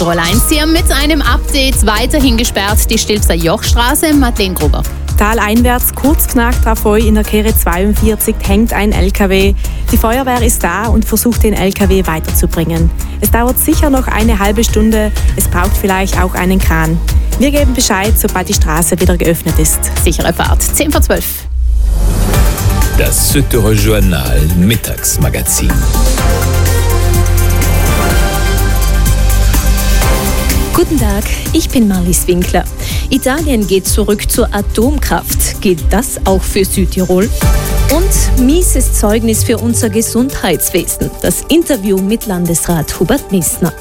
Roll 1 hier mit einem Update. Weiterhin gesperrt die Stilfser Jochstraße. Madeleine Gruber. Taleinwärts, kurz nach Trafoi in der Kehre 42, hängt ein LKW. Die Feuerwehr ist da und versucht, den LKW weiterzubringen. Es dauert sicher noch eine halbe Stunde. Es braucht vielleicht auch einen Kran. Wir geben Bescheid, sobald die Straße wieder geöffnet ist. Sichere Fahrt. 10:12. Das Südtirol Journal Mittagsmagazin. Guten Tag, ich bin Marlies Winkler. Italien geht zurück zur Atomkraft. Gilt das auch für Südtirol? Und mieses Zeugnis für unser Gesundheitswesen. Das Interview mit Landesrat Hubert Missner.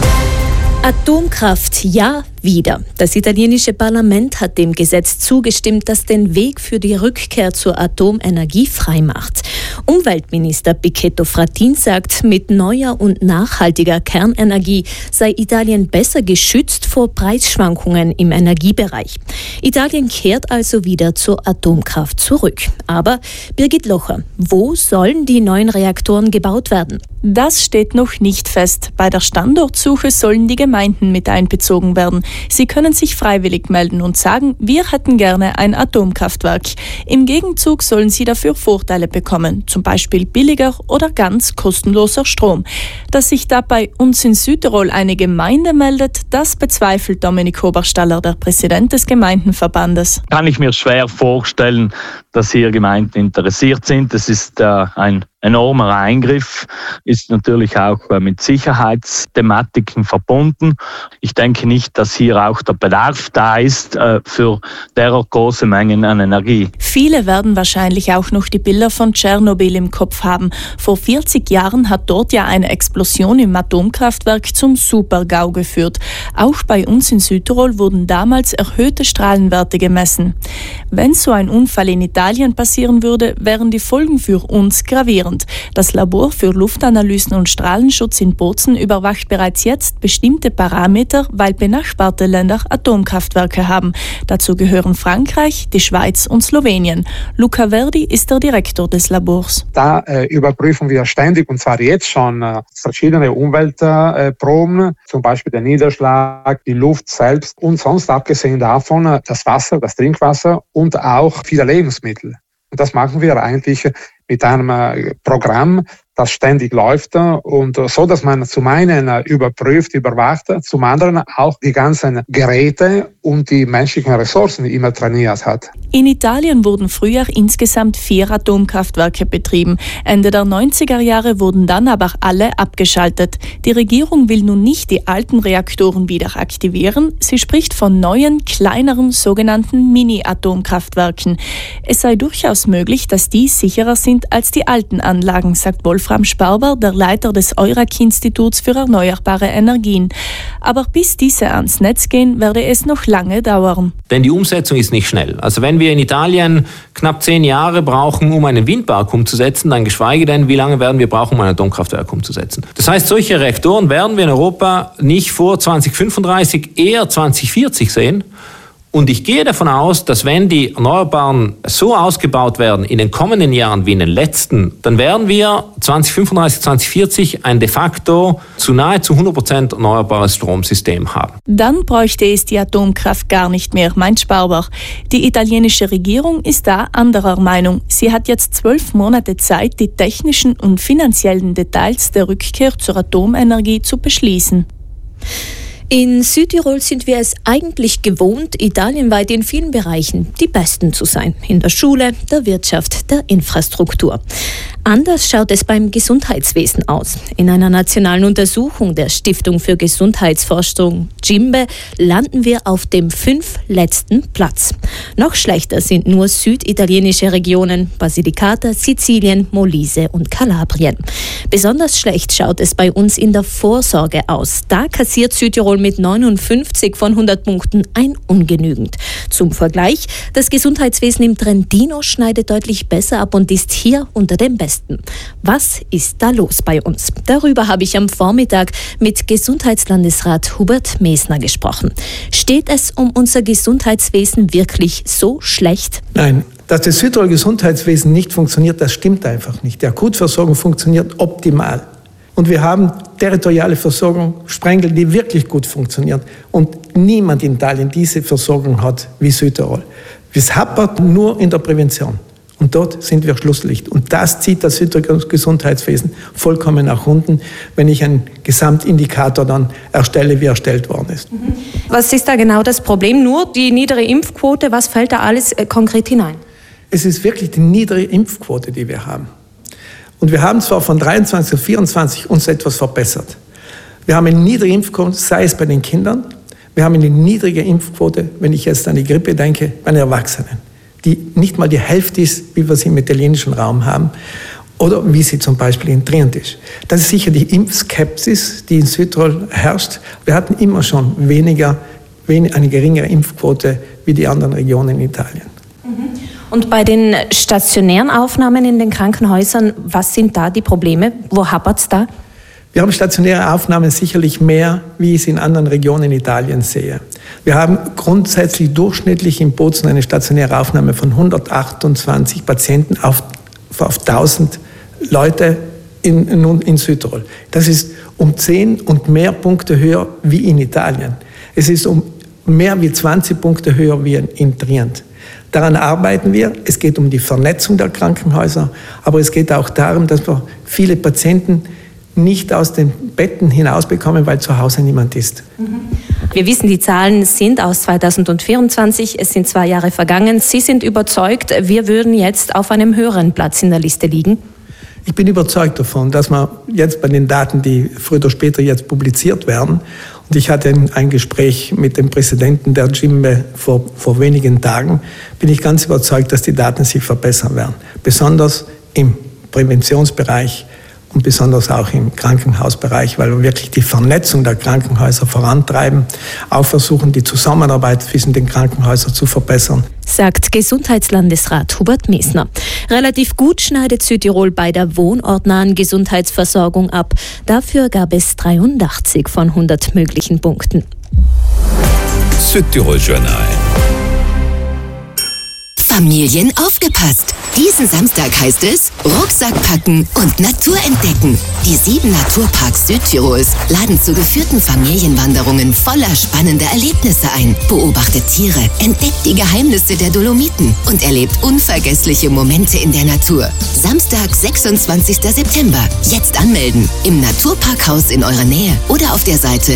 Atomkraft, ja, wieder. Das italienische Parlament hat dem Gesetz zugestimmt, das den Weg für die Rückkehr zur Atomenergie freimacht. Umweltminister Pichetto Fratin sagt, mit neuer und nachhaltiger Kernenergie sei Italien besser geschützt vor Preisschwankungen im Energiebereich. Italien kehrt also wieder zur Atomkraft zurück. Aber Birgit Locher, wo sollen die neuen Reaktoren gebaut werden? Das steht noch nicht fest. Bei der Standortsuche sollen die Gemeinden mit einbezogen werden. Sie können sich freiwillig melden und sagen, wir hätten gerne ein Atomkraftwerk. Im Gegenzug sollen sie dafür Vorteile bekommen, zum Beispiel billiger oder ganz kostenloser Strom. Dass sich da bei uns in Südtirol eine Gemeinde meldet, das bezweifelt Dominik Oberstaller, der Präsident des Gemeindenverbandes. Kann ich mir schwer vorstellen, dass hier Gemeinden interessiert sind. Das ist ein enormer Eingriff, ist natürlich auch mit Sicherheitsthematiken verbunden. Ich denke nicht, dass hier auch der Bedarf da ist für derart große Mengen an Energie. Viele werden wahrscheinlich auch noch die Bilder von Tschernobyl im Kopf haben. Vor 40 Jahren hat dort ja eine Explosion im Atomkraftwerk zum Super-GAU geführt. Auch bei uns in Südtirol wurden damals erhöhte Strahlenwerte gemessen. Wenn so ein Unfall in Italien passieren würde, wären die Folgen für uns gravierend. Das Labor für Luftanalysen und Strahlenschutz in Bozen überwacht bereits jetzt bestimmte Parameter, weil benachbarte Länder Atomkraftwerke haben. Dazu gehören Frankreich, die Schweiz und Slowenien. Luca Verdi ist der Direktor des Labors. Da überprüfen wir ständig, und zwar jetzt schon, verschiedene Umweltproben, zum Beispiel der Niederschlag, die Luft selbst und sonst abgesehen davon das Wasser, das Trinkwasser und auch viele Lebensmittel. Und das machen wir eigentlich mit einem Programm, das ständig läuft und so, dass man zum einen überprüft, überwacht, zum anderen auch die ganzen Geräte und die menschlichen Ressourcen immer trainiert hat. In Italien wurden früher insgesamt 4 Atomkraftwerke betrieben. Ende der 90er Jahre wurden dann aber alle abgeschaltet. Die Regierung will nun nicht die alten Reaktoren wieder aktivieren. Sie spricht von neuen, kleineren, sogenannten Mini-Atomkraftwerken. Es sei durchaus möglich, dass die sicherer sind als die alten Anlagen, sagt Wolfram Sparber, der Leiter des EURAC-Instituts für erneuerbare Energien. Aber bis diese ans Netz gehen, werde es noch lange dauern. Denn die Umsetzung ist nicht schnell. Also wenn wir in Italien knapp 10 Jahre brauchen, um einen Windpark umzusetzen, dann geschweige denn, wie lange werden wir brauchen, um ein Atomkraftwerk umzusetzen. Das heißt, solche Reaktoren werden wir in Europa nicht vor 2035, eher 2040 sehen. Und ich gehe davon aus, dass wenn die Erneuerbaren so ausgebaut werden in den kommenden Jahren wie in den letzten, dann werden wir 2035, 2040 ein de facto zu nahezu 100% erneuerbares Stromsystem haben. Dann bräuchte es die Atomkraft gar nicht mehr, meint Sparber. Die italienische Regierung ist da anderer Meinung. Sie hat jetzt 12 Monate Zeit, die technischen und finanziellen Details der Rückkehr zur Atomenergie zu beschließen. In Südtirol sind wir es eigentlich gewohnt, italienweit in vielen Bereichen die Besten zu sein. In der Schule, der Wirtschaft, der Infrastruktur. Anders schaut es beim Gesundheitswesen aus. In einer nationalen Untersuchung der Stiftung für Gesundheitsforschung GIMBE landen wir auf dem 5. letzten Platz. Noch schlechter sind nur süditalienische Regionen, Basilicata, Sizilien, Molise und Kalabrien. Besonders schlecht schaut es bei uns in der Vorsorge aus. Da kassiert Südtirol mit 59 von 100 Punkten ein ungenügend. Zum Vergleich, das Gesundheitswesen im Trentino schneidet deutlich besser ab und ist hier unter den Besten. Was ist da los bei uns? Darüber habe ich am Vormittag mit Gesundheitslandesrat Hubert Missner gesprochen. Steht es um unser Gesundheitswesen wirklich so schlecht? Nein, dass das Südtirol Gesundheitswesen nicht funktioniert, das stimmt einfach nicht. Die Akutversorgung funktioniert optimal. Und wir haben territoriale Versorgung, Sprengel, die wirklich gut funktionieren. Und niemand in Italien diese Versorgung hat wie Südtirol. Es hapert nur in der Prävention. Und dort sind wir Schlusslicht. Und das zieht das Südtiroler Gesundheitswesen vollkommen nach unten, wenn ich einen Gesamtindikator dann erstelle, wie erstellt worden ist. Was ist da genau das Problem? Nur die niedere Impfquote? Was fällt da alles konkret hinein? Es ist wirklich die niedere Impfquote, die wir haben. Und wir haben zwar von 23 auf 24 uns etwas verbessert. Wir haben eine niedrige Impfquote, sei es bei den Kindern. Wir haben eine niedrige Impfquote, wenn ich jetzt an die Grippe denke, bei den Erwachsenen, die nicht mal die Hälfte ist, wie wir sie im italienischen Raum haben oder wie sie zum Beispiel in Trient ist. Das ist sicher die Impfskepsis, die in Südtirol herrscht. Wir hatten immer schon eine geringere Impfquote wie die anderen Regionen in Italien. Und bei den stationären Aufnahmen in den Krankenhäusern, was sind da die Probleme? Wo hapert es da? Wir haben stationäre Aufnahmen sicherlich mehr, wie ich es in anderen Regionen Italiens sehe. Wir haben grundsätzlich durchschnittlich in Bozen eine stationäre Aufnahme von 128 Patienten auf 1000 Leute in Südtirol. Das ist um 10 und mehr Punkte höher wie in Italien. Es ist um mehr wie 20 Punkte höher wie in Trient. Daran arbeiten wir. Es geht um die Vernetzung der Krankenhäuser, aber es geht auch darum, dass wir viele Patienten nicht aus den Betten hinausbekommen, weil zu Hause niemand ist. Wir wissen, die Zahlen sind aus 2024. Es sind 2 Jahre vergangen. Sie sind überzeugt, wir würden jetzt auf einem höheren Platz in der Liste liegen? Ich bin überzeugt davon, dass man jetzt bei den Daten, die früher oder später jetzt publiziert werden, und ich hatte ein Gespräch mit dem Präsidenten der GIMBE vor wenigen Tagen, bin ich ganz überzeugt, dass die Daten sich verbessern werden. Besonders im Präventionsbereich und besonders auch im Krankenhausbereich, weil wir wirklich die Vernetzung der Krankenhäuser vorantreiben, auch versuchen, die Zusammenarbeit zwischen den Krankenhäusern zu verbessern. Sagt Gesundheitslandesrat Hubert Mesner. Relativ gut schneidet Südtirol bei der wohnortnahen Gesundheitsversorgung ab. Dafür gab es 83 von 100 möglichen Punkten. Südtirol Journal. Familien aufgepasst! Diesen Samstag heißt es Rucksack packen und Natur entdecken. Die 7 Naturparks Südtirols laden zu geführten Familienwanderungen voller spannender Erlebnisse ein. Beobachtet Tiere, entdeckt die Geheimnisse der Dolomiten und erlebt unvergessliche Momente in der Natur. Samstag, 26. September. Jetzt anmelden im Naturparkhaus in eurer Nähe oder auf der Seite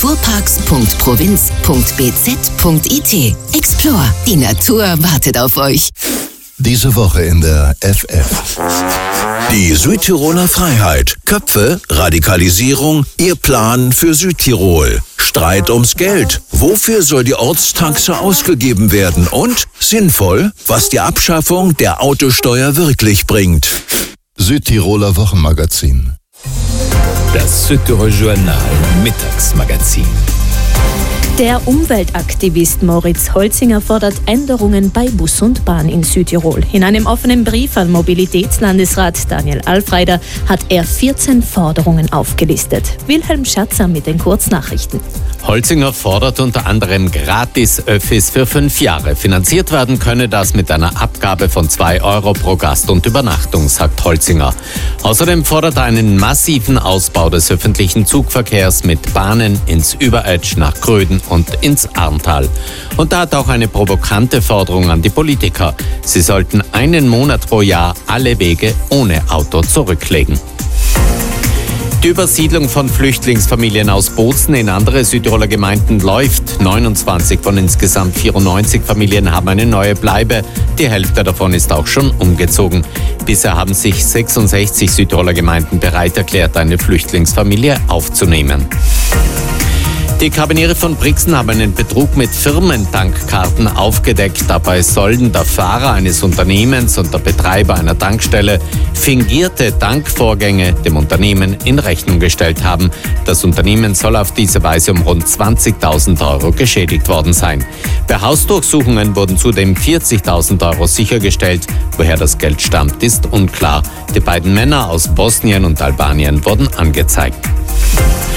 naturparks.provinz.bz.it. Explore, die Natur wartet auf euch. Diese Woche in der FF. Die Südtiroler Freiheit. Köpfe, Radikalisierung, ihr Plan für Südtirol. Streit ums Geld. Wofür soll die Ortstaxe ausgegeben werden? Und sinnvoll, was die Abschaffung der Autosteuer wirklich bringt. Südtiroler Wochenmagazin. Das Südtirol Journal Mittagsmagazin. Der Umweltaktivist Moritz Holzinger fordert Änderungen bei Bus und Bahn in Südtirol. In einem offenen Brief an Mobilitätslandesrat Daniel Alfreider hat er 14 Forderungen aufgelistet. Wilhelm Schatzer mit den Kurznachrichten. Holzinger fordert unter anderem Gratis-Öffis für 5 Jahre. Finanziert werden könne das mit einer Abgabe von 2 € pro Gast und Übernachtung, sagt Holzinger. Außerdem fordert er einen massiven Ausbau des öffentlichen Zugverkehrs mit Bahnen ins Überetsch nach Gröden und ins Arntal. Und da hat auch eine provokante Forderung an die Politiker. Sie sollten 1 Monat pro Jahr alle Wege ohne Auto zurücklegen. Die Übersiedlung von Flüchtlingsfamilien aus Bozen in andere Südtiroler Gemeinden läuft. 29 von insgesamt 94 Familien haben eine neue Bleibe. Die Hälfte davon ist auch schon umgezogen. Bisher haben sich 66 Südtiroler Gemeinden bereit erklärt, eine Flüchtlingsfamilie aufzunehmen. Die Karabiniere von Brixen haben einen Betrug mit Firmentankkarten aufgedeckt. Dabei sollen der Fahrer eines Unternehmens und der Betreiber einer Tankstelle fingierte Tankvorgänge dem Unternehmen in Rechnung gestellt haben. Das Unternehmen soll auf diese Weise um rund 20.000 € geschädigt worden sein. Bei Hausdurchsuchungen wurden zudem 40.000 € sichergestellt. Woher das Geld stammt, ist unklar. Die beiden Männer aus Bosnien und Albanien wurden angezeigt.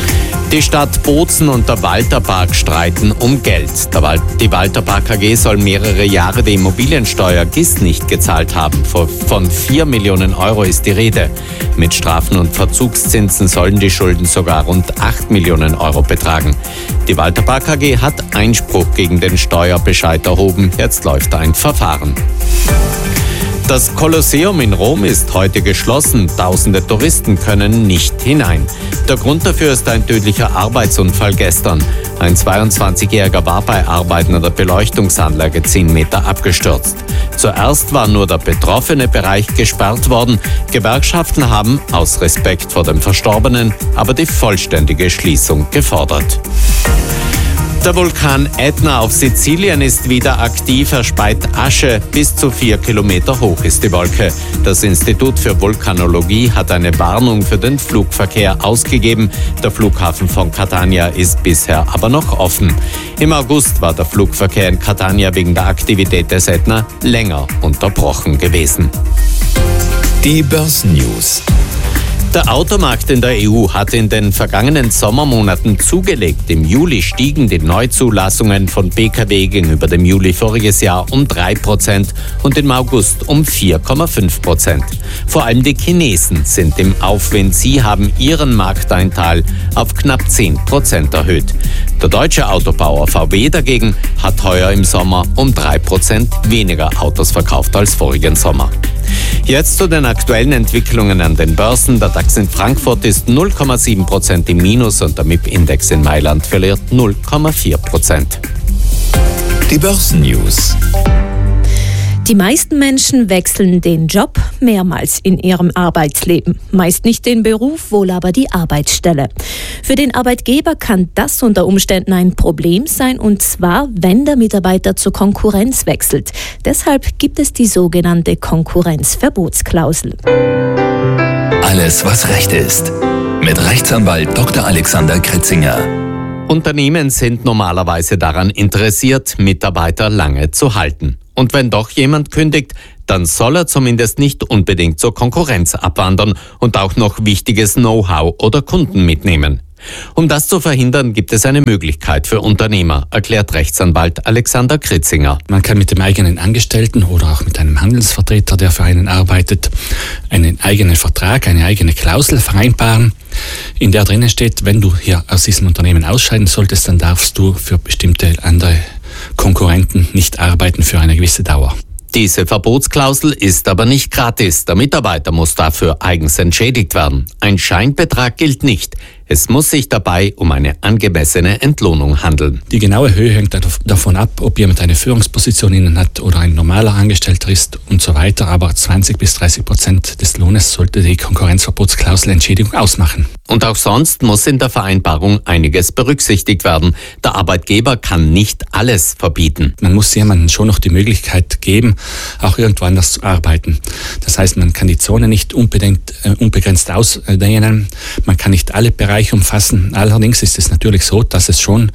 Die Stadt Bozen und der Walter Park streiten um Geld. Die Walter Park AG soll mehrere Jahre die Immobiliensteuer GIS nicht gezahlt haben. Von 4 Millionen Euro ist die Rede. Mit Strafen und Verzugszinsen sollen die Schulden sogar rund 8 Millionen Euro betragen. Die Walter Park AG hat Einspruch gegen den Steuerbescheid erhoben. Jetzt läuft ein Verfahren. Das Kolosseum in Rom ist heute geschlossen. Tausende Touristen können nicht hinein. Der Grund dafür ist ein tödlicher Arbeitsunfall gestern. Ein 22-Jähriger war bei Arbeiten an der Beleuchtungsanlage 10 Meter abgestürzt. Zuerst war nur der betroffene Bereich gesperrt worden. Gewerkschaften haben aus Respekt vor dem Verstorbenen aber die vollständige Schließung gefordert. Der Vulkan Ätna auf Sizilien ist wieder aktiv. Er speit Asche. Bis zu 4 Kilometer hoch ist die Wolke. Das Institut für Vulkanologie hat eine Warnung für den Flugverkehr ausgegeben. Der Flughafen von Catania ist bisher aber noch offen. Im August war der Flugverkehr in Catania wegen der Aktivität des Ätna länger unterbrochen gewesen. Die Börsennews. Der Automarkt in der EU hat in den vergangenen Sommermonaten zugelegt. Im Juli stiegen die Neuzulassungen von Pkw gegenüber dem Juli voriges Jahr um 3% und im August um 4,5%. Vor allem die Chinesen sind im Aufwind. Sie haben ihren Markteinteil auf knapp 10% erhöht. Der deutsche Autobauer VW dagegen hat heuer im Sommer um 3% weniger Autos verkauft als vorigen Sommer. Jetzt zu den aktuellen Entwicklungen an den Börsen. Der DAX in Frankfurt ist 0,7% im Minus und der MIP-Index in Mailand verliert 0,4%. Die Börsennews. Die meisten Menschen wechseln den Job mehrmals in ihrem Arbeitsleben. Meist nicht den Beruf, wohl aber die Arbeitsstelle. Für den Arbeitgeber kann das unter Umständen ein Problem sein, und zwar, wenn der Mitarbeiter zur Konkurrenz wechselt. Deshalb gibt es die sogenannte Konkurrenzverbotsklausel. Alles, was Recht ist. Mit Rechtsanwalt Dr. Alexander Kritzinger. Unternehmen sind normalerweise daran interessiert, Mitarbeiter lange zu halten. Und wenn doch jemand kündigt, dann soll er zumindest nicht unbedingt zur Konkurrenz abwandern und auch noch wichtiges Know-how oder Kunden mitnehmen. Um das zu verhindern, gibt es eine Möglichkeit für Unternehmer, erklärt Rechtsanwalt Alexander Kritzinger. Man kann mit dem eigenen Angestellten oder auch mit einem Handelsvertreter, der für einen arbeitet, einen eigenen Vertrag, eine eigene Klausel vereinbaren, in der drinnen steht, wenn du hier aus diesem Unternehmen ausscheiden solltest, dann darfst du für bestimmte andere Konkurrenten nicht arbeiten für eine gewisse Dauer. Diese Verbotsklausel ist aber nicht gratis. Der Mitarbeiter muss dafür eigens entschädigt werden. Ein Scheinbetrag gilt nicht. Es muss sich dabei um eine angemessene Entlohnung handeln. Die genaue Höhe hängt davon ab, ob jemand eine Führungsposition inne hat oder ein normaler Angestellter ist und so weiter. Aber 20-30% des Lohnes sollte die Konkurrenzverbotsklausel Entschädigung ausmachen. Und auch sonst muss in der Vereinbarung einiges berücksichtigt werden. Der Arbeitgeber kann nicht alles verbieten. Man muss jemandem schon noch die Möglichkeit geben, auch irgendwo anders zu arbeiten. Das heißt, man kann die Zone nicht unbegrenzt ausdehnen. Man kann nicht alle Bereiche umfassen. Allerdings ist es natürlich so, dass es schon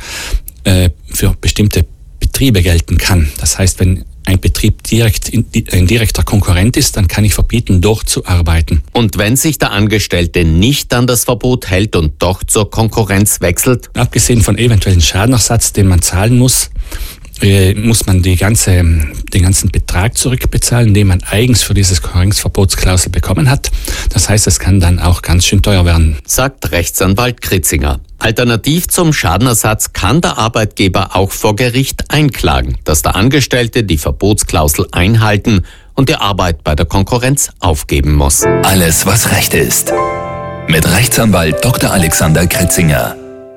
für bestimmte Betriebe gelten kann. Das heißt, wenn ein Betrieb ein direkter Konkurrent ist, dann kann ich verbieten, dort zu arbeiten. Und wenn sich der Angestellte nicht an das Verbot hält und doch zur Konkurrenz wechselt? Abgesehen von eventuellen Schadenersatz, den man zahlen muss man den ganzen Betrag zurückbezahlen, den man eigens für dieses Konkurrenzverbotsklausel bekommen hat. Das heißt, es kann dann auch ganz schön teuer werden. Sagt Rechtsanwalt Kritzinger. Alternativ zum Schadenersatz kann der Arbeitgeber auch vor Gericht einklagen, dass der Angestellte die Verbotsklausel einhalten und die Arbeit bei der Konkurrenz aufgeben muss. Alles, was Recht ist. Mit Rechtsanwalt Dr. Alexander Kritzinger.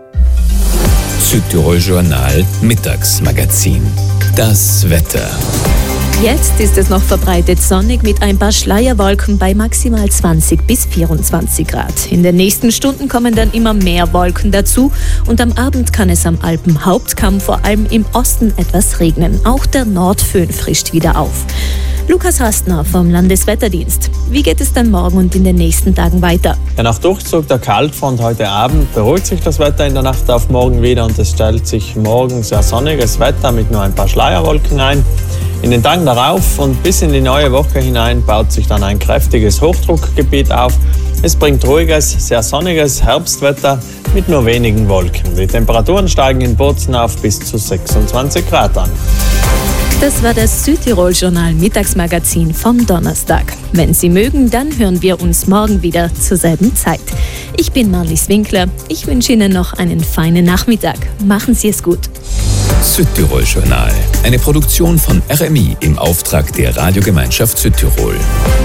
Südtirol Journal Mittagsmagazin. Das Wetter. Jetzt ist es noch verbreitet sonnig mit ein paar Schleierwolken bei maximal 20 bis 24 Grad. In den nächsten Stunden kommen dann immer mehr Wolken dazu und am Abend kann es am Alpenhauptkamm vor allem im Osten etwas regnen. Auch der Nordföhn frischt wieder auf. Lukas Hastner vom Landeswetterdienst. Wie geht es denn morgen und in den nächsten Tagen weiter? Ja, nach Durchzug der Kaltfront heute Abend beruhigt sich das Wetter in der Nacht auf morgen wieder und es stellt sich morgen sehr sonniges Wetter mit nur ein paar Schleierwolken ein. In den Tagen darauf und bis in die neue Woche hinein baut sich dann ein kräftiges Hochdruckgebiet auf. Es bringt ruhiges, sehr sonniges Herbstwetter mit nur wenigen Wolken. Die Temperaturen steigen in Bozen auf bis zu 26 Grad an. Das war das Südtirol-Journal Mittagsmagazin vom Donnerstag. Wenn Sie mögen, dann hören wir uns morgen wieder zur selben Zeit. Ich bin Marlies Winkler. Ich wünsche Ihnen noch einen feinen Nachmittag. Machen Sie es gut. Südtirol-Journal. Eine Produktion von RMI im Auftrag der Radiogemeinschaft Südtirol.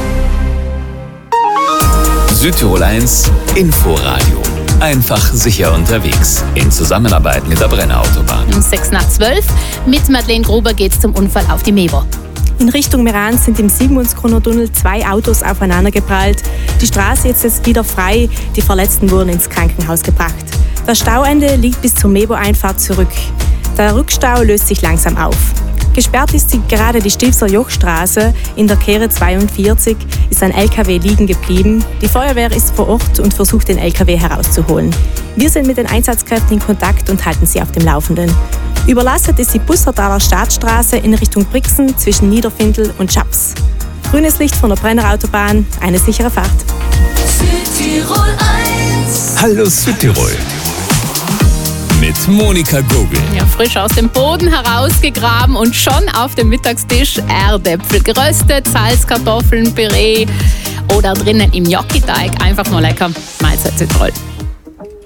Südtirol 1 Inforadio. Einfach sicher unterwegs. In Zusammenarbeit mit der Brenner Autobahn. Um 6:12 mit Madeleine Gruber geht's zum Unfall auf die Meber. In Richtung Meran sind im Sigmundskroner-Tunnel 2 Autos aufeinandergeprallt. Die Straße ist jetzt wieder frei. Die Verletzten wurden ins Krankenhaus gebracht. Das Stauende liegt bis zur Mebo-Einfahrt zurück. Der Rückstau löst sich langsam auf. Gesperrt ist gerade die Stilfser Jochstraße. In der Kehre 42 ist ein LKW liegen geblieben. Die Feuerwehr ist vor Ort und versucht, den LKW herauszuholen. Wir sind mit den Einsatzkräften in Kontakt und halten Sie auf dem Laufenden. Überlastet ist die Bussertaler Staatsstraße in Richtung Brixen zwischen Niederfindl und Schaps. Grünes Licht von der Brenner Autobahn, eine sichere Fahrt. Südtirol 1. Hallo Südtirol. Mit Monika Gogel. Ja, frisch aus dem Boden herausgegraben und schon auf dem Mittagstisch Erdäpfel. Geröstet, Salzkartoffeln, Püree oder drinnen im Gnocchi-Teig. Einfach nur lecker. Mahlzeit Südtirol.